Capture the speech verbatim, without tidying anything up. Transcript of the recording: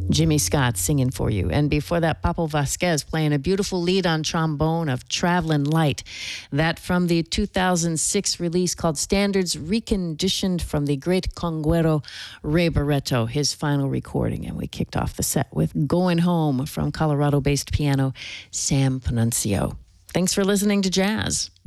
Jimmy Scott singing for you. And before that, Papo Vasquez playing a beautiful lead on trombone of Travelin' Light. That from the two thousand six release called Standards, reconditioned from the great conguero Ray Barretto, his final recording. And we kicked off the set with Going Home from Colorado-based piano Sam Panunzio. Thanks for listening to Jazz.